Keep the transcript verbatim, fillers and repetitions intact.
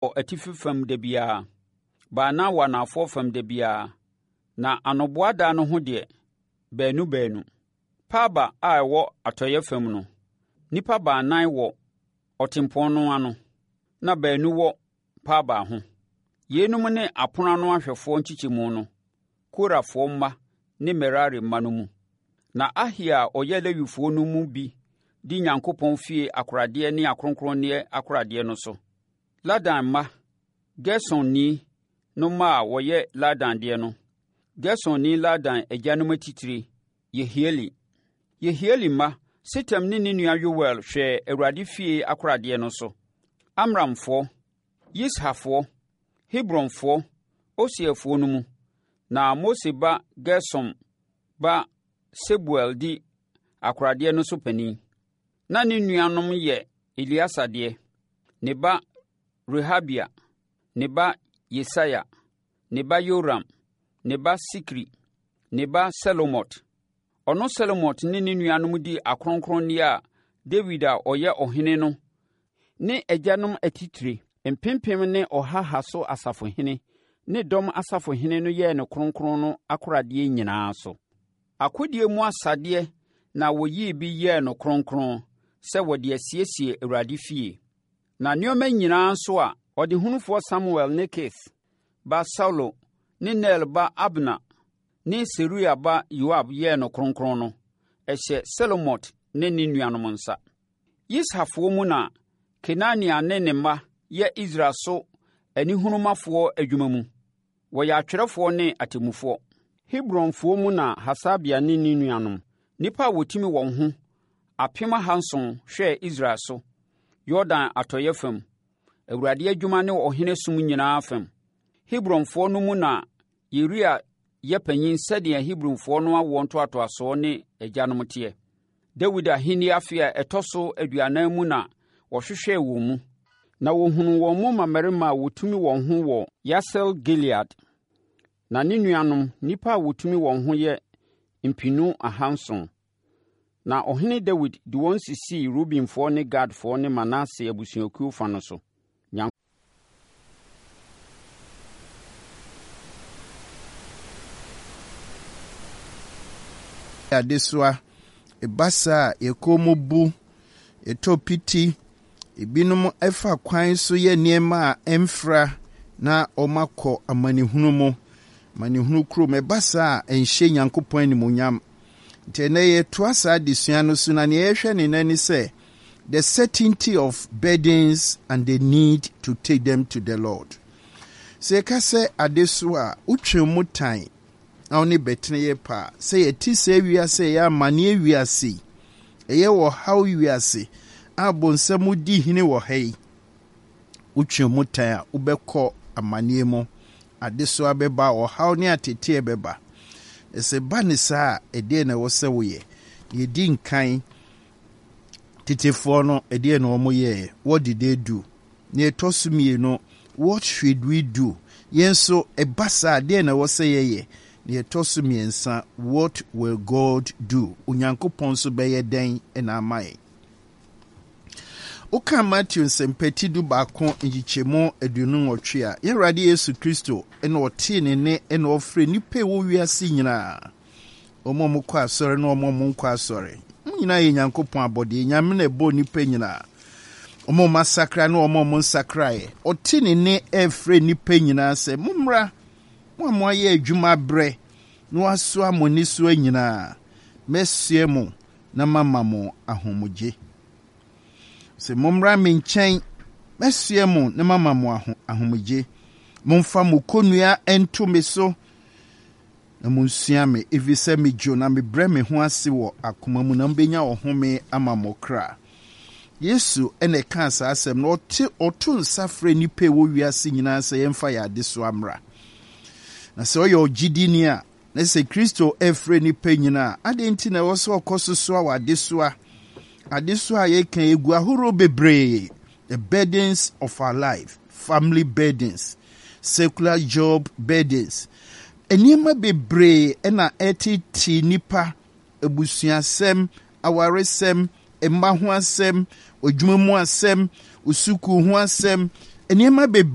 atifi fam da biara, baana wɔ anafo fam da biara, na anoboada no ho de baanu baanu. Paaba a ɛwɔ atɔyɛ fam no, nipa baanan wɔ ɔtempɔn no ano, na baanu wɔ Paaba ho. Yeinom ne apono ano ahwɛfoɔ nkyikyɛmu no, Korafoɔ mma ne Merari mma no mu. Na Ahia a ɔyɛ Lewifoɔ no mu bi di Nyankopɔn fie akoradeɛ ne akronkronneɛ akoradeɛ no so. Ladan mma, Gersonni no mma a wɔyɛ Ladan deɛ no, Gersonni Ladan agyanom atitire, Yehieli. Yehieli mma, Setam ne ne nua Yoel hwɛɛ Awurade fie akoradeɛ no so. Amramfoɔ, Yishafoɔ, Hebronfoɔ, Osiefoɔ no mu, na Mose ba Gersom ba Sebuel di akoradeɛ no so panin. Na ne nuanom yɛ Eliasa deɛ, ne ba Rehabia, ne ba Yesaia, ne ba Yoram, ne ba Sikri, ne ba Selomot. Ɔno Selomot ne ne nuanom di akronkronneɛ a Dawid a ɔyɛ ɔhene no ne agyanom atitire mpempem ne ɔhaha so asafohene ne dɔm asafohene no yɛɛ no kronkron no akoradeɛ nyinaa so. Akodie mu asadeɛ na wɔyii bi yɛɛ no kronkron sɛ wɔde asiesie Awurade fie. Na nneɛma nyinaa nso a ɔdehunufoɔ Samuel ne Kis ba Saulo ne Ner ba Abna ne Seruia ba Yoab yɛɛ no kronkron no, ɛhyɛ Selomot ne ne nuanom nsa. Yishafoɔ mu na Kenania ne ne mma yɛ Israel so anihunumafoɔ adwuma mu. Wɔyɛ atwerɛfoɔ ne atemmufoɔ. Hebronfoɔ mu na Hasabia ne ne nuanom, nnipa a wɔtumi wɔn ho, apem ahanson hwɛɛ Israel so, Yordan atɔyɛ fam, Awurade adwuma ne ɔhene som nyinaa fam. Hebronfoɔ no mu na Yeria yɛ panyin sɛdeɛ Hebronfoɔ no awoɔ ntoatoasoɔ ne agyanom teɛ. Dawid ahenni afe a ɛtɔ so aduanan mu na wɔhwehwɛɛ wɔn mu, na wɔhunu wɔn mu mmarima a wɔtumi wɔn ho wɔ Yasel Gilead. Na ne nuanom, nnipa a wɔtumi wɔn ho yɛ mpinu ahanson. Na ɔhene Dawid de wɔn sisii Rubenfoɔ ne Gadfoɔ ne Manase abusuakuo fa no so. Adesua ebasa ekomo bu etopiti ebinom efa kwan so ye niema a emfra na omakɔ amanehunu mu manehunu kuro mebasa enhye Nyankopɔn animonyam nte na ye to asa adesua no so na ne yehwɛ ne nani sɛ the certainty of burdens and the need to take them to the Lord. Se ka sɛ adesua utwe mutan awni betene ye pa se ye ti se wiase ya mane wiase eye wo haw wiase abonsam di hine wo hai utwe mutan a ubekɔ amane mu adeso abeba wo haw ne atete beba ese bane sa ede na wo se wo ye ye di nkan titefo no ede na wo mo ye what did they do ne tosumie no what should we do yenso ebasa ade na wo se ye ye ne tosumiensa what will God do Onyankopɔn so bɛyɛ den na amae. Oka Matthew sempeti du baako njichemo aduonu nwɔtwe a Yɛwurade Yesu Kristo na ɔte ne ne na ɔfrɛ nipa wo wiase nyinaa ɔmo mo kɔ asɔre na ɔmo mo nkɔ asɔre nyinaa yɛ Nyankopɔn abɔde nyame na ɛbɔ nipa nyinaa ɔmo masakra na ɔmo mo nsakrae ɔte ne ne ɛfrɛ nipa nyinaa sɛ mummra mo mo ayɛ adwuma brɛ no aso amoni so nyinaa mesie mo na mama mo ahomogye se momra me nkyɛn mesie mo na mama mo ahomogye momfa mo konua ento me so na monsua me efisɛ me dwo na me brɛ me ho ase wɔ akoma mu na mbenya ɔhome ama mo kra. Yesu ene ka sa asɛm na ɔte ɔto nsa frɛ nipa wo wiase nyinaa sɛ yɛmfa yɛ ade so amra. Na sɛ ɔyɛ ɔgyidini a na sɛ Kristo ɛfrɛ nipa nyinaa ade nti na ɛwɔ sɛ ɔkɔ so so a ade so a ade so a yɛka egu ahoro bebree, the burdens of our life, family burdens, secular job burdens, enima bebree ɛna ɛtete nipa ebusuasɛm, awaresɛm, emma ho asɛm, odwuma mu asɛm, usuku ho asɛm, enima bebree